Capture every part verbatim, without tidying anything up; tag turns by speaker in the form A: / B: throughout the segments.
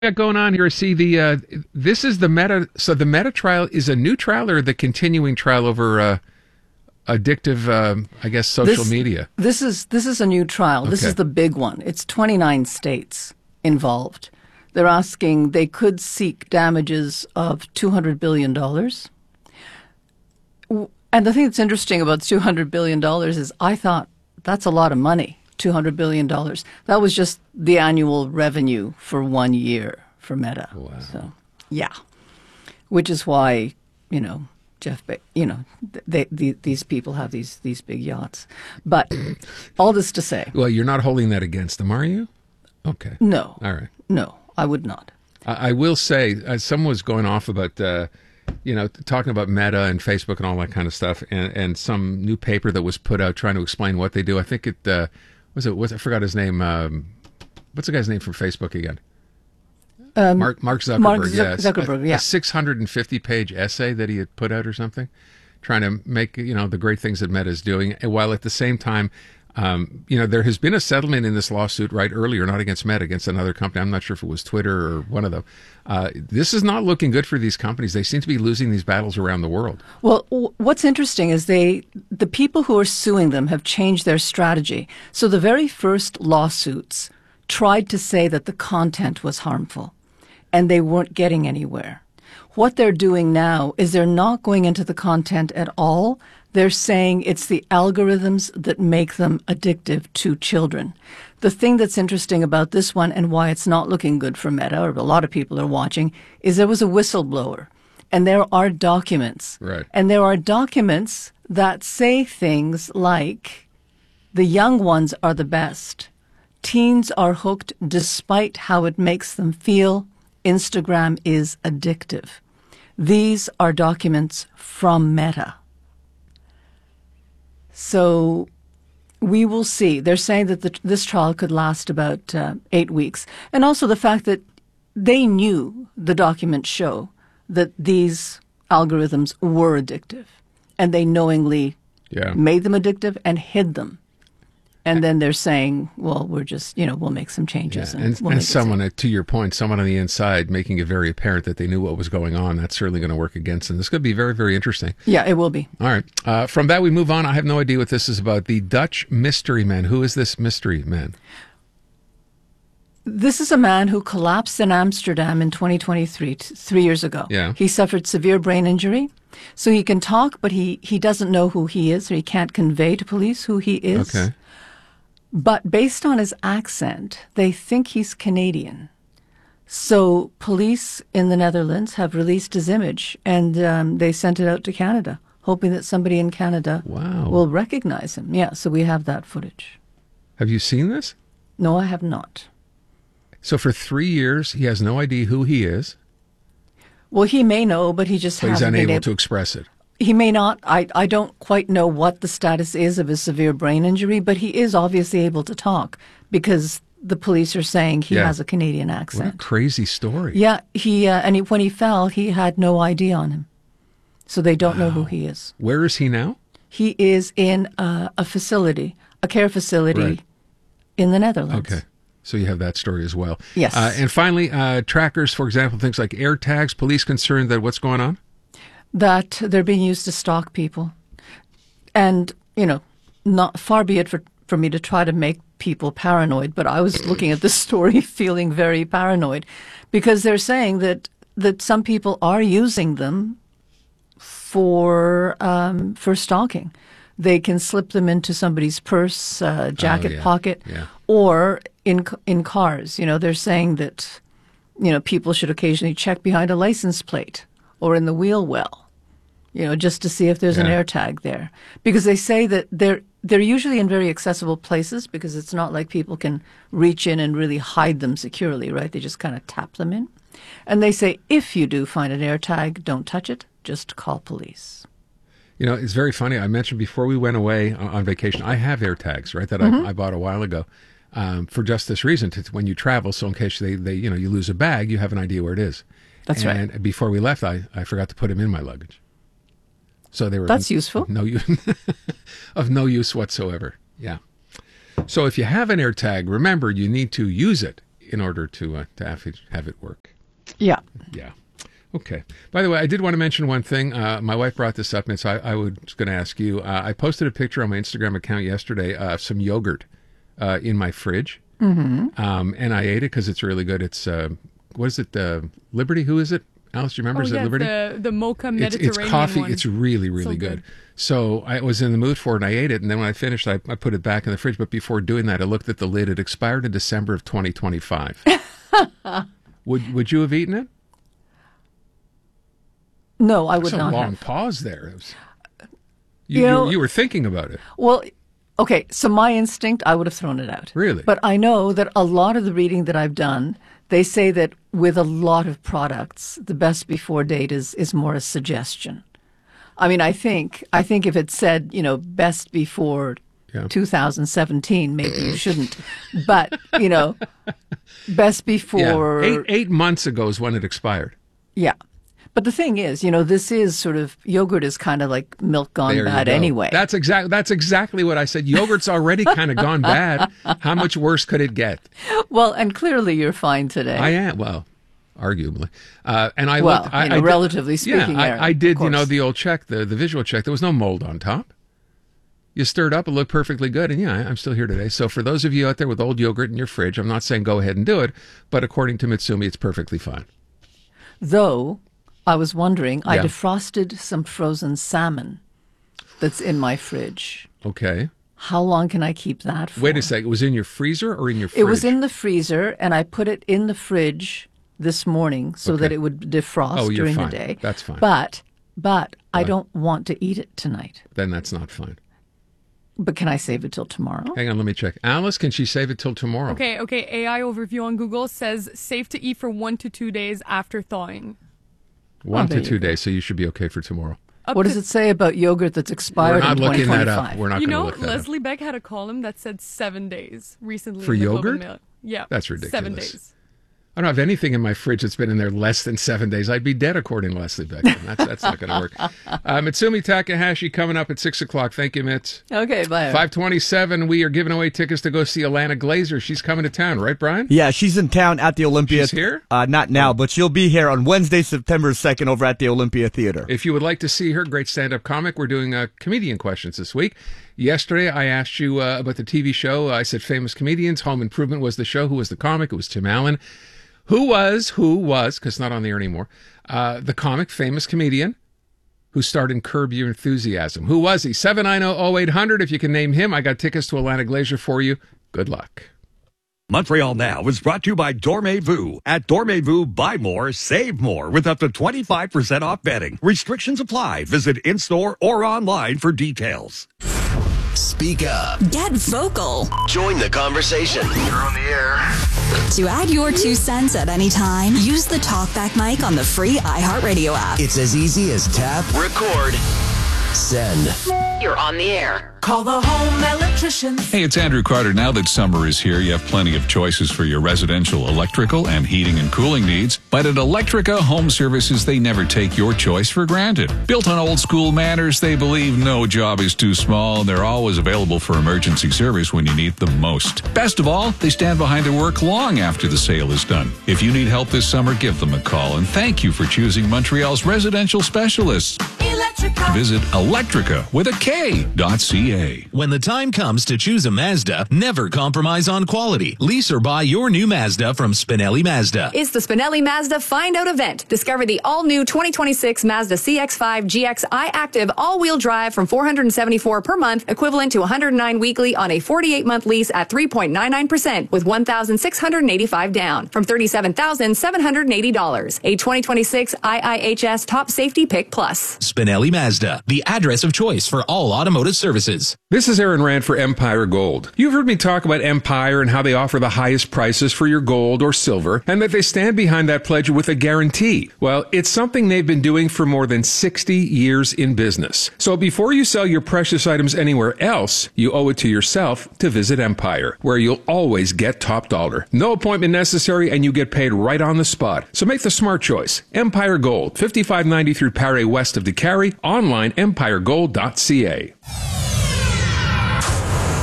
A: got going on here? I see the uh, this is the Meta. So the Meta trial is a new trial or the continuing trial over uh, addictive, um, I guess, social
B: this,
A: media.
B: This is this is a new trial.
A: Okay.
B: This is the big one. It's twenty-nine states involved. They're asking they could seek damages of two hundred billion dollars. And the thing that's interesting about two hundred billion dollars is I thought that's a lot of money. two hundred billion dollars. That was just the annual revenue for one year for Meta.
A: Wow.
B: So, yeah. Which is why, you know, Jeff, Be- you know, they, they, these people have these, these big yachts. But all this to say.
A: Well, you're not holding that against them, are you? Okay.
B: No.
A: All right.
B: No, I would not.
A: I, I will say, uh, someone was going off about, uh, you know, talking about Meta and Facebook and all that kind of stuff, and, and some new paper that was put out trying to explain what they do. I think it... Uh, Was it? Was I forgot his name? Um, what's the guy's name from Facebook again?
B: Um,
A: Mark Mark Zuckerberg.
B: Mark Zuck-
A: yes.
B: Zuckerberg.
A: A,
B: Yeah.
A: a six hundred and fifty page essay that he had put out or something, trying to make you know the great things that Meta is doing, and while at the same time, um, you know, there has been a settlement in this lawsuit right earlier, not against Meta, against another company. I'm not sure if it was Twitter or one of them. Uh, this is not looking good for these companies. They seem to be losing these battles around the world.
B: Well, w- what's interesting is they, the people who are suing them have changed their strategy. So the very first lawsuits tried to say that the content was harmful and they weren't getting anywhere. What they're doing now is they're not going into the content at all. They're saying it's the algorithms that make them addictive to children. The thing that's interesting about this one and why it's not looking good for Meta, or a lot of people are watching, is there was a whistleblower. And there are documents.
A: Right.
B: And there are documents that say things like, the young ones are the best. Teens are hooked despite how it makes them feel. Instagram is addictive. These are documents from Meta. So we will see. They're saying that the, this trial could last about uh, eight weeks. And also the fact that they knew, the documents show, that these algorithms were addictive. And they knowingly
A: Yeah.
B: made them addictive and hid them. And then they're saying, well, we're just, you know, we'll make some changes.
A: Yeah.
B: And,
A: And,
B: we'll
A: and
B: make it
A: someone,
B: safe.
A: uh, to your point, someone on the inside making it very apparent that they knew what was going on. That's certainly going to work against them. This could be very, very interesting.
B: Yeah, it will be.
A: All right. Uh, from that, we move on. I have no idea what this is about. The Dutch mystery man. Who is this mystery man?
B: This is a man who collapsed in Amsterdam in twenty twenty-three, t- three years ago.
A: Yeah.
B: He suffered severe brain injury. So he can talk, but he, he doesn't know who he is, or he can't convey to police who he is.
A: Okay.
B: But based on his accent, they think he's Canadian. So police in the Netherlands have released his image, and um, they sent it out to Canada, hoping that somebody in Canada
A: Wow.
B: will recognize him. Yeah, so we have that footage.
A: Have you seen this?
B: No, I have not.
A: So for three years, he has no idea who he is,
B: Well, he may know, but he just
A: but he's
B: hasn't been
A: unable
B: able
A: to express it.
B: He may not. I, I don't quite know what the status is of his severe brain injury, but he is obviously able to talk because the police are saying he
A: Yeah.
B: has a Canadian
A: What a
B: accent.
A: crazy story.
B: Yeah, he uh, and he, when he fell, he had no I D on him, so they don't know who he is.
A: Where is he now?
B: He is in uh, a facility, a care facility
A: Right.
B: in the Netherlands.
A: Okay. So you have that story as well.
B: Yes.
A: Uh, and finally, uh, trackers, for example, things like air tags, police concerned that what's going on?
B: That they're being used to stalk people. And, you know, not far be it for, for me to try to make people paranoid, but I was looking at this story feeling very paranoid because they're saying that, that some people are using them for um, for stalking. They can slip them into somebody's purse, uh, jacket
A: Oh, yeah.
B: pocket,
A: Yeah.
B: or in in cars. You know, they're saying that, you know, people should occasionally check behind a license plate or in the wheel well, you know, just to see if there's an
A: Yeah.
B: AirTag there. Because they say that they're they're usually in very accessible places because it's not like people can reach in and really hide them securely, right? They just kind of tap them in. And they say, if you do find an AirTag, don't touch it, just call police.
A: You know, it's very funny. I mentioned before we went away on, on vacation, I have air tags, right, that
B: Mm-hmm.
A: I, I bought a while ago um, for just this reason, to, when you travel, so in case they, they, you know, you lose a bag, you have an idea where it is.
B: That's right.
A: And before we left, I, I forgot to put them in my luggage. So they were
B: That's useful.
A: No use, of no use whatsoever. Yeah. So if you have an AirTag, remember you need to use it in order to uh, to have it, have it work.
B: Yeah.
A: Yeah. Okay. By the way, I did want to mention one thing. Uh, my wife brought this up, and so I, I was going to ask you. Uh, I posted a picture on my Instagram account yesterday of some yogurt uh, in my fridge, mm-hmm. um, and I ate it because it's really good. It's uh, what is it? Uh, Liberty? Who is it? Alice, do you remember?
C: Oh,
A: is
C: yeah,
A: it Liberty?
C: the the mocha
A: It's,
C: Mediterranean
A: it's coffee.
C: one.
A: It's really, really
C: So
A: good.
C: good.
A: So I was in the mood for it, and I ate it. And then when I finished, I, I put it back in the fridge. But before doing that, I looked at the lid. It expired in December of twenty twenty-five. Would Would you have eaten it?
B: No, I would
A: That's a
B: not
A: long
B: have.
A: pause there. It was- you,
B: You
A: you,
B: know-
A: you were thinking about it.
B: Well, okay, so my instinct, I would have thrown it out.
A: Really?
B: But I know that a lot of the reading that I've done, they say that with a lot of products, the best before date is, is more a suggestion. I mean, I think I think if it said, you know, best before
A: Yeah.
B: two thousand seventeen, maybe you shouldn't. But, you know, best before...
A: Yeah. Eight, eight months ago is when it expired.
B: Yeah. But the thing is, you know, this is sort of, yogurt is kind of like milk gone
A: There you
B: bad
A: go.
B: anyway.
A: That's exactly that's exactly what I said. Yogurt's already kind of gone bad. How much worse could it get?
B: Well, and clearly you're fine today.
A: I am well, arguably. Uh, and I
B: Well,
A: looked. I,
B: you know,
A: I did-
B: relatively speaking,
A: yeah,
B: Aaron,
A: I, I
B: of
A: did. You know,
B: course.
A: the old check, the the visual check. There was no mold on top. You stirred up, it looked perfectly good, and yeah, I- I'm still here today. So for those of you out there with old yogurt in your fridge, I'm not saying go ahead and do it, but according to Mitsumi, it's perfectly fine.
B: Though, I was wondering, I
A: Yeah.
B: defrosted some frozen salmon that's in my fridge.
A: Okay.
B: How long can I keep that for?
A: Wait a second. It was in your freezer or in your fridge?
B: It was in the freezer, and I put it in the fridge this morning so
A: Okay.
B: that it would defrost
A: Oh, you're
B: during
A: fine.
B: the day.
A: That's fine.
B: But, but I don't want to eat it tonight.
A: Then that's not fine.
B: But can I save it till tomorrow?
A: Hang on, let me check. Alice, can she save it till tomorrow?
C: Okay, okay. A I overview on Google says safe to eat for one to two days after thawing.
A: One
B: Oh, there
A: to
B: you
A: two
B: go.
A: days, so you should be okay for tomorrow.
C: Up
B: What
C: to-
B: does it say about yogurt that's
A: We're
B: expired
A: not
B: in
A: looking that
B: twenty twenty-five?
A: up. We're not
C: You
A: going to
C: know,
A: look that
C: Leslie
A: up.
C: Beck had a column that said seven days recently.
A: For
C: in the Globe
A: yogurt?
C: and Mail. Yeah.
A: That's
C: Seven
A: ridiculous.
C: days.
A: I don't have anything in my fridge that's been in there less than seven days. I'd be dead, according to Leslie Beckman. That's, that's not going to work. Uh, Mitsumi Takahashi coming up at six o'clock. Thank you, Mitz.
B: Okay, bye.
A: five twenty-seven, we are giving away tickets to go see Alana Glazer. She's coming to town, right, Brian?
D: Yeah, she's in town at the Olympia.
A: She's here?
D: Uh, not now, but she'll be here on Wednesday, September second over at the Olympia Theater.
A: If you would like to see her, great stand-up comic, we're doing uh, comedian questions this week. Yesterday, I asked you uh, about the T V show. I said famous comedians. Home Improvement was the show. Who was the comic? It was Tim Allen. Who was, who was, because it's not on the air anymore, uh, the comic, famous comedian who starred in Curb Your Enthusiasm? Who was he? seven nine zero, oh eight hundred. If you can name him, I got tickets to Alana Glazer for you. Good luck.
E: Montreal Now is brought to you by Dormez-vous. At Dormez-vous, buy more, save more with up to twenty-five percent off bedding. Restrictions apply. Visit in-store or online for details.
F: Speak up.
G: Get vocal.
F: Join the conversation. You're on the air.
G: To add your two cents at any time, use the TalkBack mic on the free iHeartRadio app.
F: It's as easy as tap, record, send.
H: You're on the air.
I: Call the home electrician.
J: Hey, it's Andrew Carter. Now that summer is here, you have plenty of choices for your residential electrical and heating and cooling needs. But at Electrica Home Services, they never take your choice for granted. Built on old school manners, they believe no job is too small, and they're always available for emergency service when you need them most. Best of all, they stand behind their work long after the sale is done. If you need help this summer, give them a call. And thank you for choosing Montreal's residential specialists.
I: Electrica.
J: Visit Electrica with a K dot C A.
K: When the time comes to choose a Mazda, never compromise on quality. Lease or buy your new Mazda from Spinelli Mazda.
L: It's the Spinelli Mazda Find Out event. Discover the all-new twenty twenty-six Mazda C X five G X I Active all-wheel drive from four hundred seventy-four dollars per month, equivalent to one hundred nine weekly on a forty-eight month lease at three point nine nine percent with one thousand six hundred eighty-five dollars down from thirty-seven thousand seven hundred eighty dollars. A twenty twenty-six I I H S Top Safety Pick Plus.
K: Spinelli Mazda, the address of choice for all automotive services.
A: This is Aaron Rand for Empire Gold. You've heard me talk about Empire and how they offer the highest prices for your gold or silver, and that they stand behind that pledge with a guarantee. Well, it's something they've been doing for more than sixty years in business. So before you sell your precious items anywhere else, you owe it to yourself to visit Empire, where you'll always get top dollar. No appointment necessary, and you get paid right on the spot. So make the smart choice. Empire Gold, fifty-five ninety through Paré west of DeCarry, online empire gold dot c a.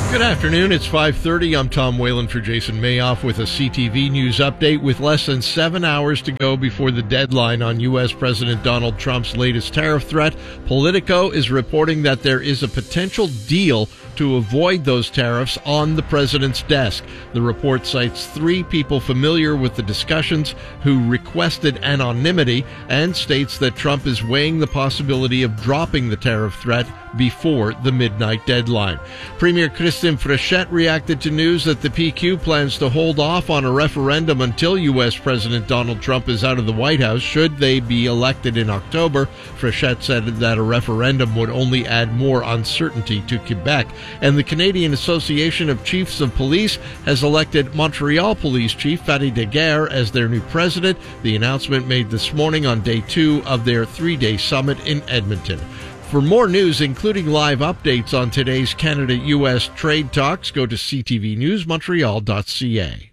H: Good afternoon. It's five thirty. I'm Tom Whalen for Jason Mayoff with a C T V News update. With less than seven hours to go before the deadline on U S President Donald Trump's latest tariff threat, Politico is reporting that there is a potential deal to avoid those tariffs on the president's desk. The report cites three people familiar with the discussions who requested anonymity and states that Trump is weighing the possibility of dropping the tariff threat before the midnight deadline. Premier Christine Frechette reacted to news that the P Q plans to hold off on a referendum until U S President Donald Trump is out of the White House should they be elected in October. Frechette said that a referendum would only add more uncertainty to Quebec. And the Canadian Association of Chiefs of Police has elected Montreal Police Chief Fatty Daguerre as their new president. The announcement made this morning on day two of their three-day summit in Edmonton. For more news, including live updates on today's Canada-U S trade talks, go to c t v news montreal dot c a.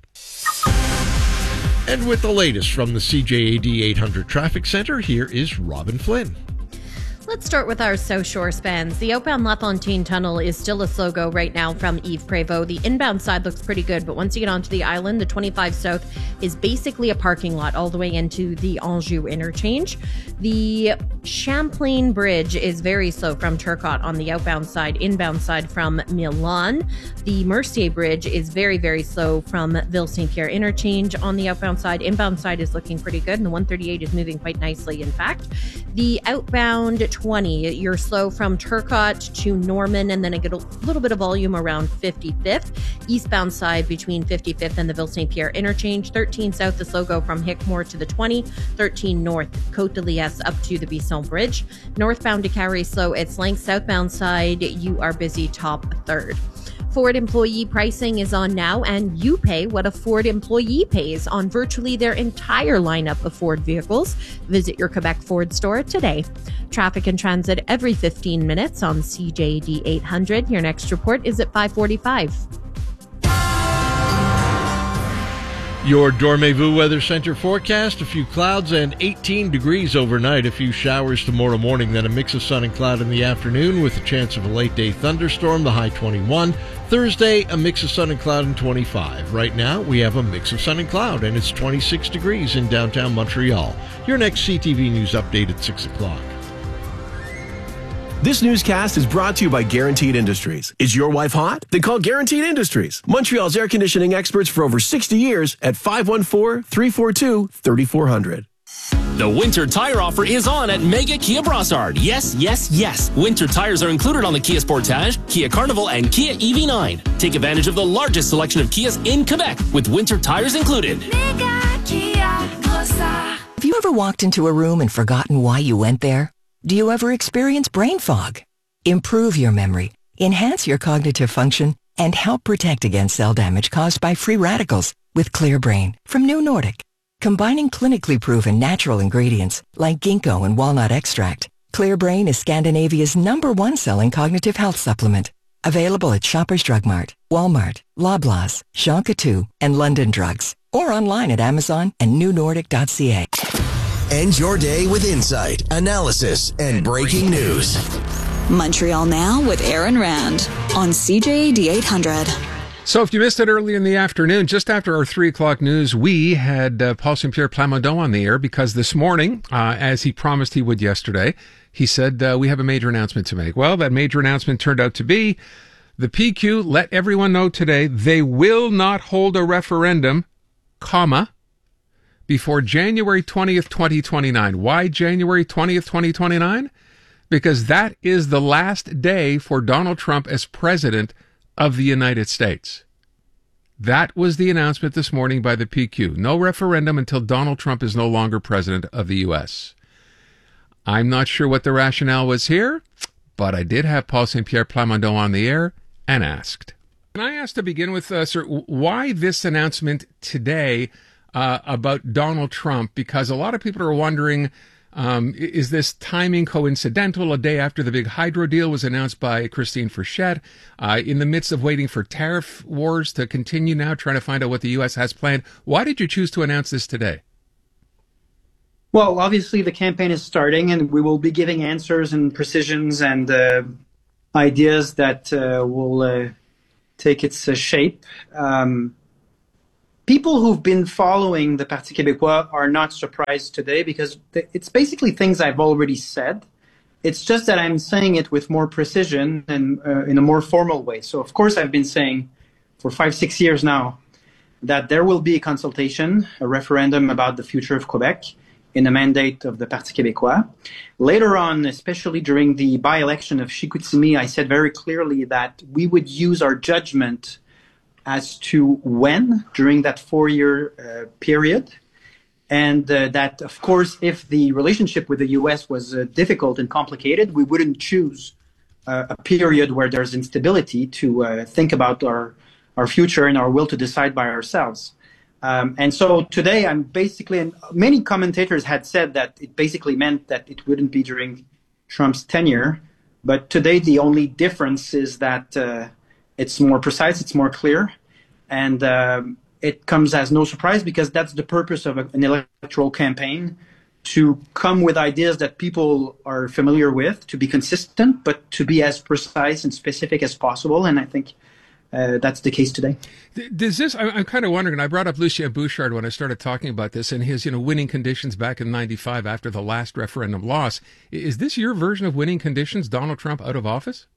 H: And with the latest from the C J A D eight hundred Traffic Center, here is Robin Flynn.
M: Let's start with our South Shore spans. The outbound LaFontaine Tunnel is still a slow go right now from Yves Prévost. The inbound side looks pretty good, but once you get onto the island, the twenty-five South is basically a parking lot all the way into the Anjou interchange. The Champlain Bridge is very slow from Turcotte on the outbound side, inbound side from Milan. The Mercier Bridge is very, very slow from Ville-Saint-Pierre interchange on the outbound side. Inbound side is looking pretty good, and the one thirty-eight is moving quite nicely, in fact. The outbound twenty, you're slow from Turcotte to Norman, and then I get a little bit of volume around fifty-fifth. Eastbound side between fifty-fifth and the Ville-Saint-Pierre interchange. thirteen South, the slow go from Hickmore to the twenty. thirteen North, Côte de Liesse up to the Bisson Bridge. Northbound to Carrie, slow its length. Southbound side, you are busy top third. Ford employee pricing is on now, and you pay what a Ford employee pays on virtually their entire lineup of Ford vehicles. Visit your Quebec Ford store today. Traffic and transit every fifteen minutes on C J D eight hundred. Your next report is at five forty-five.
H: Your Dormez-vous Weather Center forecast, a few clouds and eighteen degrees overnight, a few showers tomorrow morning, then a mix of sun and cloud in the afternoon with a chance of a late-day thunderstorm, the high twenty-one. Thursday, a mix of sun and cloud and twenty-five. Right now, we have a mix of sun and cloud, and it's twenty-six degrees in downtown Montreal. Your next C T V News update at six o'clock.
N: This newscast is brought to you by Guaranteed Industries. Is your wife hot? Then call Guaranteed Industries. Montreal's air conditioning experts for over sixty years at five one four, three four two, three four zero zero.
O: The winter tire offer is on at Mega Kia Brossard. Yes, yes, yes. Winter tires are included on the Kia Sportage, Kia Carnival, and Kia E V nine. Take advantage of the largest selection of Kias in Quebec with winter tires included.
I: Mega Kia Brossard.
P: Have you ever walked into a room and forgotten why you went there? Do you ever experience brain fog? Improve your memory, enhance your cognitive function, and help protect against cell damage caused by free radicals with Clear Brain from New Nordic. Combining clinically proven natural ingredients like ginkgo and walnut extract, Clear Brain is Scandinavia's number one selling cognitive health supplement. Available at Shoppers Drug Mart, Walmart, Loblaws, Jean Coutu, and London Drugs, or online at Amazon and new nordic dot c a.
F: End your day with insight, analysis, and breaking news.
G: Montreal Now with Aaron Rand on C J A D eight hundred.
A: So if you missed it early in the afternoon, just after our three o'clock news, we had uh, Paul Saint-Pierre Plamondon on the air because this morning, uh, as he promised he would yesterday, he said, uh, we have a major announcement to make. Well, that major announcement turned out to be the P Q let everyone know today they will not hold a referendum, comma, before January twentieth, twenty twenty-nine. Why January twentieth, twenty twenty-nine? Because that is the last day for Donald Trump as president of the United States. That was the announcement this morning by the P Q. No referendum until Donald Trump is no longer president of the U S. I'm not sure what the rationale was here, but I did have Paul Saint-Pierre Plamondon on the air and asked. And I asked to begin with, uh, sir, why this announcement today uh, about Donald Trump? Because a lot of people are wondering, Um, is this timing coincidental? A day after the big hydro deal was announced by Christine Frechette, uh, in the midst of waiting for tariff wars to continue now, trying to find out what the U S has planned. Why did you choose to announce this today?
Q: Well, obviously the campaign is starting, and we will be giving answers and precisions and uh, ideas that uh, will uh, take its uh, shape. Um, people who've been following the Parti Québécois are not surprised today because th- it's basically things I've already said. It's just that I'm saying it with more precision and uh, in a more formal way. So, of course, I've been saying for five, six years now that there will be a consultation, a referendum about the future of Quebec in a mandate of the Parti Québécois. Later on, especially during the by-election of Chicoutimi, I said very clearly that we would use our judgment as to when during that four-year uh, period. And uh, that, of course, if the relationship with the U S was uh, difficult and complicated, we wouldn't choose uh, a period where there's instability to uh, think about our, our future and our will to decide by ourselves. Um, and so today I'm basically, and many commentators had said that it basically meant that it wouldn't be during Trump's tenure. But today the only difference is that uh, it's more precise, it's more clear. And um, it comes as no surprise because that's the purpose of a, an electoral campaign, to come with ideas that people are familiar with, to be consistent, but to be as precise and specific as possible. And I think uh, that's the case today.
A: Does this, I'm kind of wondering, and I brought up Lucien Bouchard when I started talking about this and his, you know, winning conditions back in ninety-five after the last referendum loss. Is this your version of winning conditions, Donald Trump out of office?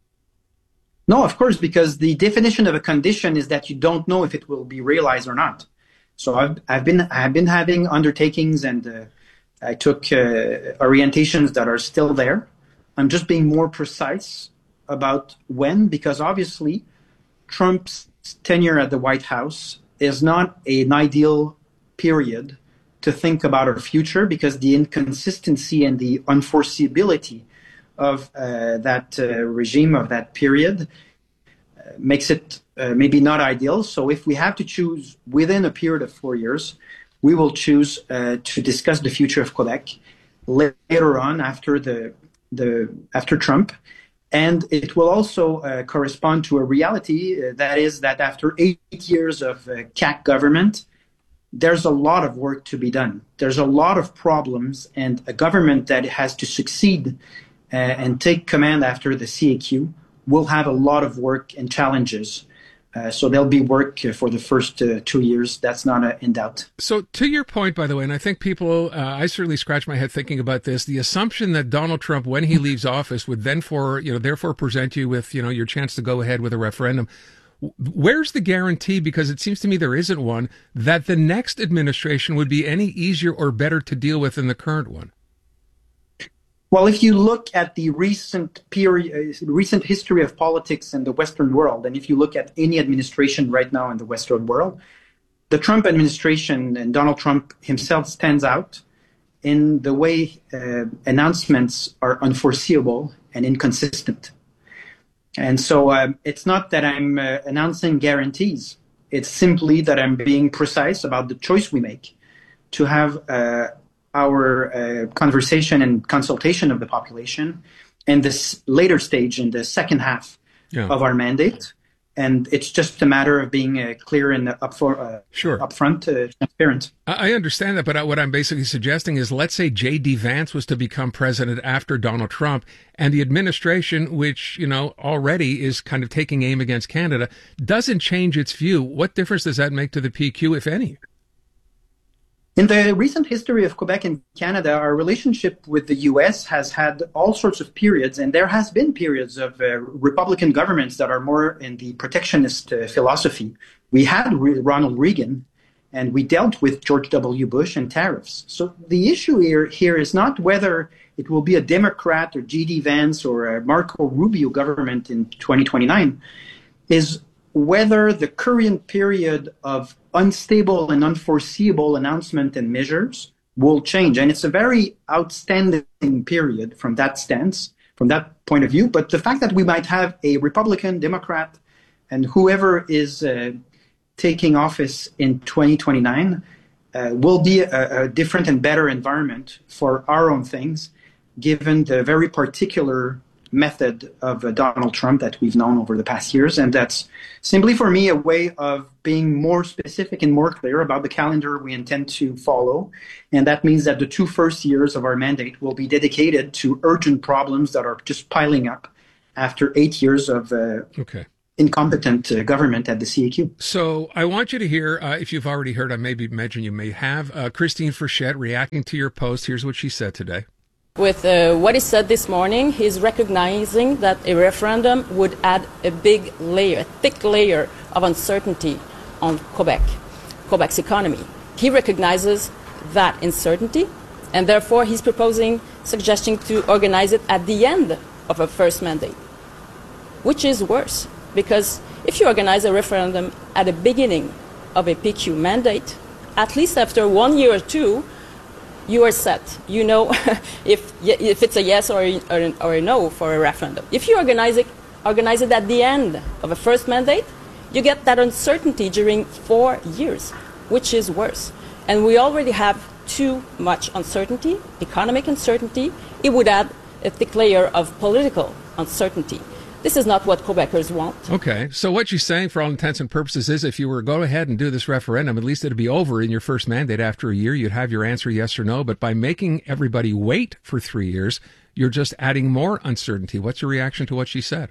Q: No, of course, because the definition of a condition is that you don't know if it will be realized or not. So I've, I've been I've been having undertakings, and uh, I took uh, orientations that are still there. I'm just being more precise about when, because obviously Trump's tenure at the White House is not an ideal period to think about our future, because the inconsistency and the unforeseeability of uh, that uh, regime, of that period, uh, makes it uh, maybe not ideal. So if we have to choose within a period of four years, we will choose uh, to discuss the future of Quebec later on after the the after Trump. And it will also uh, correspond to a reality, uh, that is that after eight years of uh, C A Q government, there's a lot of work to be done. There's a lot of problems, and a government that has to succeed uh, and take command after the C A Q will have a lot of work and challenges. Uh, so there'll be work uh, for the first uh, two years. That's not uh, in doubt.
A: So to your point, by the way, and I think people, uh, I certainly scratch my head thinking about this, the assumption that Donald Trump, when he leaves office, would then for, you know, therefore present you with, you know, your chance to go ahead with a referendum. Where's the guarantee, because it seems to me there isn't one, that the next administration would be any easier or better to deal with than the current one?
Q: Well, if you look at the recent period, recent history of politics in the Western world, and if you look at any administration right now in the Western world, the Trump administration and Donald Trump himself stands out in the way uh, announcements are unforeseeable and inconsistent. And so um, it's not that I'm uh, announcing guarantees. It's simply that I'm being precise about the choice we make to have uh, our uh, conversation and consultation of the population in this later stage, in the second half yeah. of our mandate. And it's just a matter of being uh, clear and up for, uh,
A: sure.
Q: upfront, uh, transparent.
A: I understand that, but what I'm basically suggesting is, let's say J D Vance was to become president after Donald Trump, and the administration, which, you know, already is kind of taking aim against Canada, doesn't change its view. What difference does that make to the P Q, if any?
Q: In the recent history of Quebec and Canada, our relationship with the U S has had all sorts of periods, and there has been periods of uh, Republican governments that are more in the protectionist uh, philosophy. We had Re- Ronald Reagan, and we dealt with George W. Bush and tariffs. So the issue here, here is not whether it will be a Democrat or J D Vance or a Marco Rubio government in twenty twenty-nine, is whether the current period of unstable and unforeseeable announcement and measures will change. And it's a very outstanding period from that stance, from that point of view. But the fact that we might have a Republican, Democrat, and whoever is uh, taking office in twenty twenty-nine uh, will be a, a different and better environment for our own things, given the very particular method of uh, Donald Trump that we've known over the past years. And that's simply for me a way of being more specific and more clear about the calendar we intend to follow. And that means that the two first years of our mandate will be dedicated to urgent problems that are just piling up after eight years of uh,
A: okay.
Q: incompetent uh, government at the C A Q.
A: So I want you to hear, uh, if you've already heard, I maybe imagine you may have, uh, Christine Frechette reacting to your post. Here's what she said today.
R: With uh, what he said this morning, he's recognizing that a referendum would add a big layer, a thick layer of uncertainty on Quebec, Quebec's economy. He recognizes that uncertainty, and therefore he's proposing, suggesting to organize it at the end of a first mandate, which is worse. Because if you organize a referendum at the beginning of a P Q mandate, at least after one year or two, you are set. You know if if it's a yes or a, or, a, or a no for a referendum. If you organize it, organize it at the end of a first mandate, you get that uncertainty during four years, which is worse. And we already have too much uncertainty, economic uncertainty. It would add a thick layer of political uncertainty. This is not what Quebecers want.
A: Okay, so what she's saying for all intents and purposes is if you were to go ahead and do this referendum, at least it'd be over in your first mandate after a year. You'd have your answer yes or no. But by making everybody wait for three years, you're just adding more uncertainty. What's your reaction to what she said?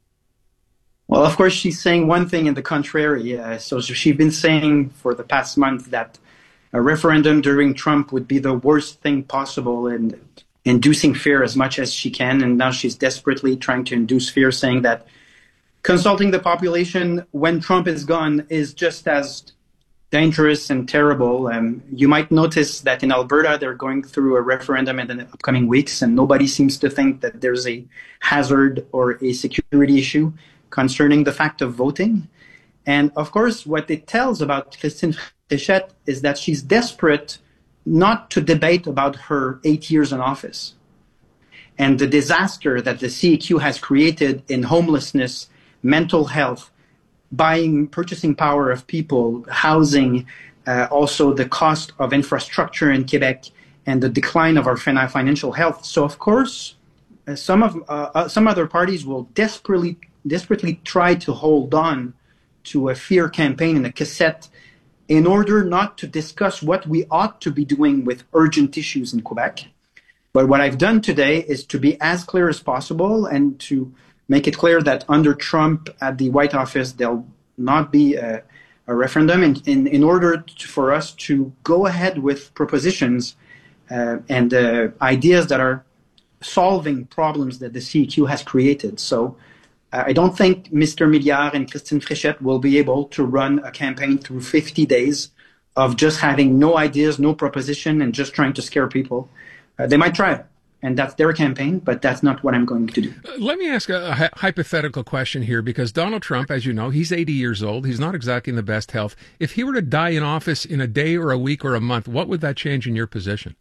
Q: Well, of course, she's saying one thing and the contrary. Uh, so she's been saying for the past month that a referendum during Trump would be the worst thing possible and inducing fear as much as she can. And now she's desperately trying to induce fear, saying that consulting the population when Trump is gone is just as dangerous and terrible. Um, you might notice that in Alberta, they're going through a referendum in the upcoming weeks, and nobody seems to think that there's a hazard or a security issue concerning the fact of voting. And of course, what it tells about Christine Frechette is that she's desperate not to debate about her eight years in office and the disaster that the C A Q has created in homelessness, mental health, buying, purchasing power of people, housing, uh, also the cost of infrastructure in Quebec and the decline of our financial health. So, of course, uh, some of uh, uh, some other parties will desperately, desperately try to hold on to a fear campaign and a cassette in order not to discuss what we ought to be doing with urgent issues in Quebec. But what I've done today is to be as clear as possible and to make it clear that under Trump at the White Office, there'll not be a, a referendum in, in, in order to, for us to go ahead with propositions uh, and uh, ideas that are solving problems that the C A Q has created. So I don't think Mister Milliard and Christine Frechette will be able to run a campaign through fifty days of just having no ideas, no proposition, and just trying to scare people. Uh, they might try, and that's their campaign, but that's not what I'm going to do.
A: Uh, let me ask a, a hypothetical question here, because Donald Trump, as you know, he's eighty years old. He's not exactly in the best health. If he were to die in office in a day or a week or a month, what would that change in your position?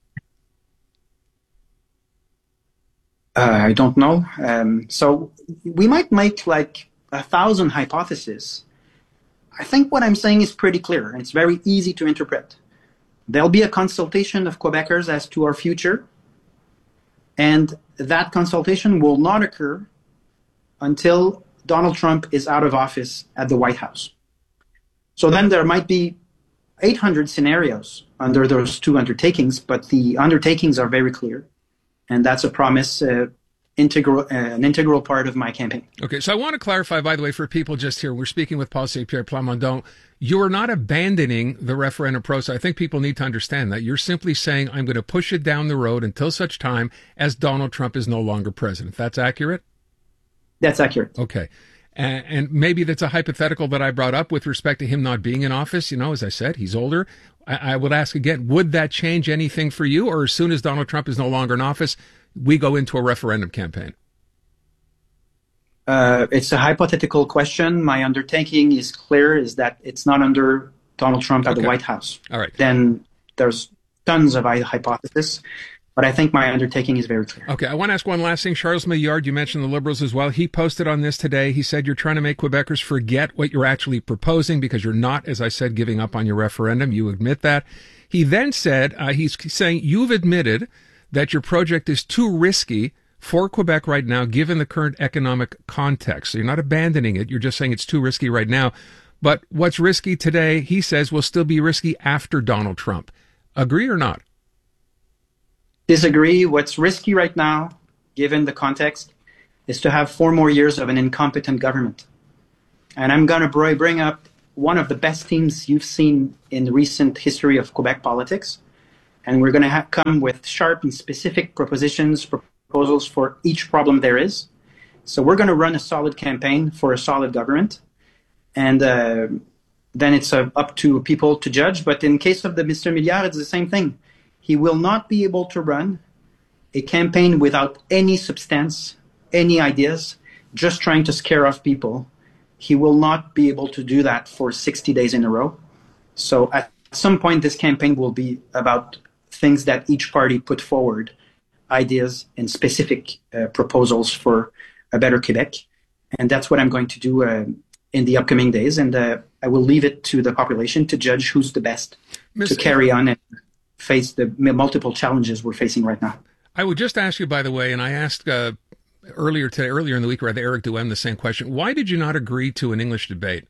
Q: Uh, I don't know. Um, so we might make like a thousand hypotheses. I think what I'm saying is pretty clear, and it's very easy to interpret. There'll be a consultation of Quebecers as to our future, and that consultation will not occur until Donald Trump is out of office at the White House. So then there might be eight hundred scenarios under those two undertakings, but the undertakings are very clear. And that's a promise, uh, integral, uh, an integral part of my campaign.
A: Okay, so I want to clarify, by the way, for people just here, we're speaking with Paul Saint-Pierre Plamondon. You are not abandoning the referendum process. I think people need to understand that. You're simply saying, I'm going to push it down the road until such time as Donald Trump is no longer president. That's accurate?
Q: That's accurate.
A: Okay. And, and maybe that's a hypothetical that I brought up with respect to him not being in office. You know, as I said, he's older. I, I would ask again, would that change anything for you? Or as soon as Donald Trump is no longer in office, we go into a referendum campaign?
Q: Uh, it's a hypothetical question. My undertaking is clear, is that it's not under Donald Trump at
A: Okay.
Q: the White House.
A: All right.
Q: Then there's tons of hypotheses. But I think my undertaking is very clear.
A: Okay, I want to ask one last thing. Charles Milliard, you mentioned the Liberals as well. He posted on this today. He said you're trying to make Quebecers forget what you're actually proposing because you're not, as I said, giving up on your referendum. You admit that. He then said, uh, he's saying you've admitted that your project is too risky for Quebec right now, given the current economic context. So you're not abandoning it. You're just saying it's too risky right now. But what's risky today, he says, will still be risky after Donald Trump. Agree or not?
Q: Disagree. What's risky right now, given the context, is to have four more years of an incompetent government. and I'm going to bring up one of the best teams you've seen in the recent history of Quebec politics. And we're going to ha- come with sharp and specific propositions, proposals for each problem there is. So we're going to run a solid campaign for a solid government. And uh, then it's uh, up to people to judge. But in case of the Mister Milliard, it's the same thing. He will not be able to run a campaign without any substance, any ideas, just trying to scare off people. He will not be able to do that for sixty days in a row. So at some point, this campaign will be about things that each party put forward, ideas and specific uh, proposals for a better Quebec. And that's what I'm going to do uh, in the upcoming days. And uh, I will leave it to the population to judge who's the best Mister to carry on and face the multiple challenges we're facing right now.
A: I would just ask you, by the way, and I asked uh, earlier today, earlier in the week, rather, Eric Duhem the same question. Why did you not agree to an English debate?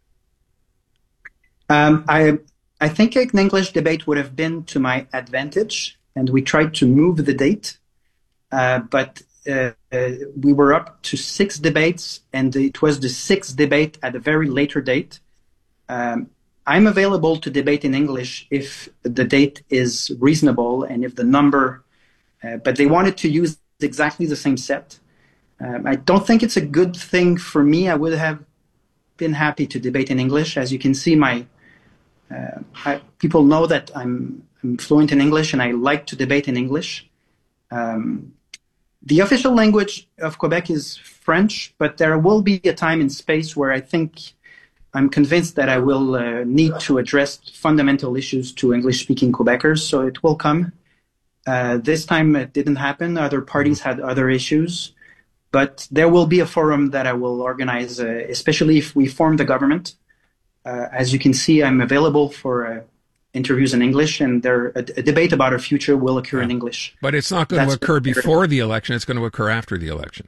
Q: Um, I I think an English debate would have been to my advantage, and we tried to move the date, uh, but uh, uh, we were up to six debates, and it was the sixth debate at a very later date. Um, I'm available to debate in English if the date is reasonable and if the number, uh, but they wanted to use exactly the same set. Um, I don't think it's a good thing for me. I would have been happy to debate in English. As you can see, my uh, I, people know that I'm, I'm fluent in English and I like to debate in English. Um, the official language of Quebec is French, but there will be a time and space where I think I'm convinced that I will uh, need to address fundamental issues to English-speaking Quebecers, so it will come. Uh, this time it didn't happen. Other parties had other issues. But there will be a forum that I will organize, uh, especially if we form the government. Uh, as you can see, I'm available for uh, interviews in English, and there a, a debate about our future will occur yeah. in English.
A: But it's not going That's to occur before the election. It's going to occur after the election.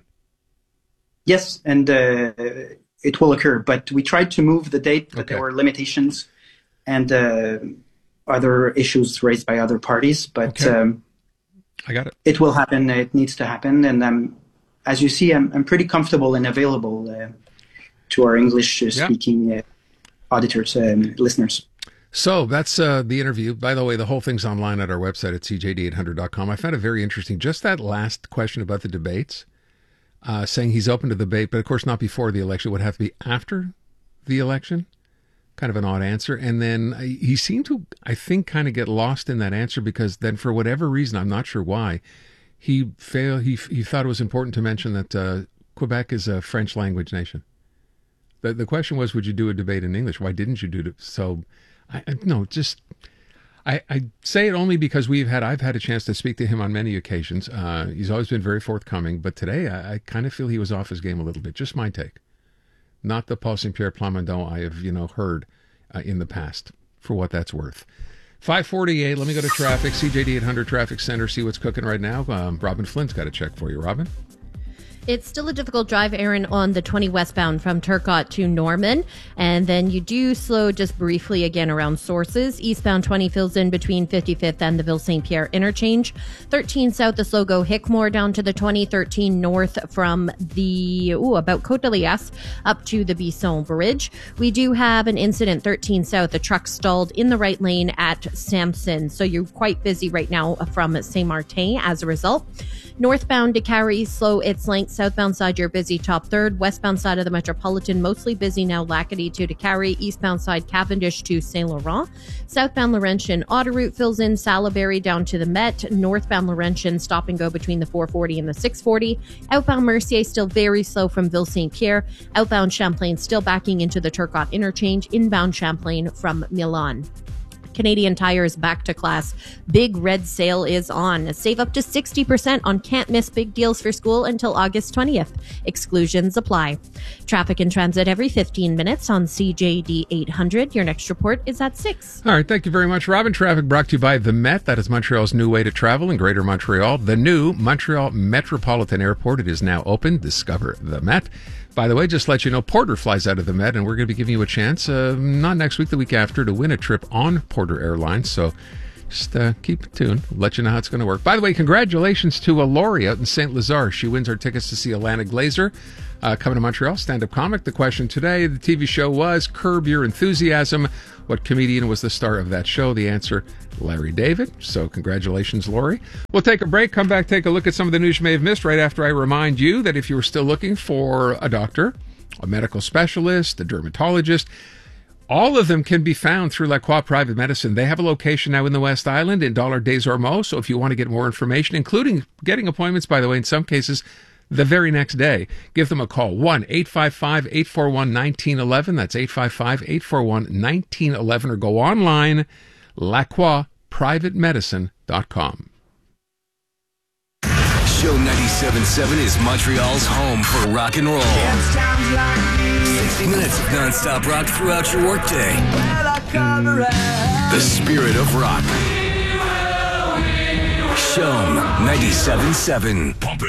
Q: Yes, and uh, it will occur. But we tried to move the date, but
A: Okay.
Q: there were limitations and uh, other issues raised by other parties. But
A: Okay.
Q: um,
A: I got it.
Q: It will happen. It needs to happen. And um, as you see, I'm, I'm pretty comfortable and available uh, to our English-speaking uh, auditors and listeners.
A: So that's uh, the interview. By the way, the whole thing's online at our website at c j d eight hundred dot com. I found it very interesting. Just that last question about the debates, uh, saying he's open to debate, but of course not before the election. It would have to be after the election. Kind of an odd answer. And then he seemed to, I think, kind of get lost in that answer because then for whatever reason, I'm not sure why, he failed. He, he thought it was important to mention that uh, Quebec is a French language nation. The, the question was, would you do a debate in English? Why didn't you do it? So, I, I no, just, I, I say it only because we've had, I've had a chance to speak to him on many occasions. Uh, he's always been very forthcoming, but today I, I kind of feel he was off his game a little bit. Just my take. Not the Paul Saint Pierre Plamondon I have, you know, heard uh, in the past, for what that's worth. five forty-eight, let me go to traffic. C J D eight hundred Traffic Center, see what's cooking right now. Um, Robin Flynn's got a check for you. Robin?
M: It's still a difficult drive, Aaron, on the twenty westbound from Turcotte to Norman. And then you do slow just briefly again around Sources. Eastbound twenty fills in between fifty-fifth and the Ville Saint Pierre interchange. thirteen south, the slow go Hickmore down to the twenty. thirteen north from the, ooh, about Côte de Liesse up to the Bisson Bridge. We do have an incident thirteen south. A truck stalled in the right lane at Sampson. So you're quite busy right now from Saint Martin as a result. Northbound to Carrie, slow its length. Southbound side, you're busy top third. Westbound side of the Metropolitan, mostly busy now. Lacadie to Carrie. Eastbound side, Cavendish to Saint Laurent. Southbound Laurentian, Autoroute fills in Salaberry down to the Met. Northbound Laurentian, stop and go between the four forty and the six forty. Outbound Mercier, still very slow from Ville Saint Pierre. Outbound Champlain, still backing into the Turcotte interchange. Inbound Champlain from Milan. Canadian Tire's back to class. Big red sale is on. Save up to sixty percent on can't miss big deals for school until August twentieth. Exclusions apply. Traffic and transit every fifteen minutes on C J D eight hundred. Your next report is at six.
A: All right, thank you very much, Robin. Traffic brought to you by the Met. That is Montreal's new way to travel in Greater Montreal. The new Montreal Metropolitan Airport. It is now open. Discover the Met. By the way, just to let you know, Porter flies out of the Met, and we're going to be giving you a chance, uh, not next week, the week after, to win a trip on Porter Airlines. So just uh, keep tuned. We'll let you know how it's going to work. By the way, congratulations to uh, Lori out in Saint Lazare. She wins our tickets to see Alana Glazer uh, coming to Montreal, stand-up comic. The question today, the T V show was Curb Your Enthusiasm. What comedian was the star of that show? The answer, Larry David. So congratulations, Lori. We'll take a break, come back, take a look at some of the news you may have missed right after I remind you that if you were still looking for a doctor, a medical specialist, a dermatologist, all of them can be found through La Croix Private Medicine. They have a location now in the West Island in Dollar Des Ormeaux. So if you want to get more information, including getting appointments, by the way, in some cases, the very next day, give them a call. one eight five five, eight four one, one nine one one. That's eight five five, eight four one, one nine one one. Or go online, la croix private medicine dot com.
F: Show ninety-seven point seven is Montreal's home for rock and roll. sixty minutes of non-stop rock throughout your workday. The spirit of rock. Show ninety-seven point seven.